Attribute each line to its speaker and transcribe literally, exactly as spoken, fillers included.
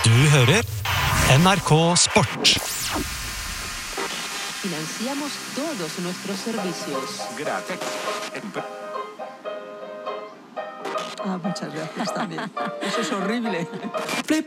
Speaker 1: Du hører N R K Sport.
Speaker 2: Financiamos todos nuestros servicios.
Speaker 3: Gracias.
Speaker 4: Ah, muchas gracias también. Eso es horrible.
Speaker 3: Flip.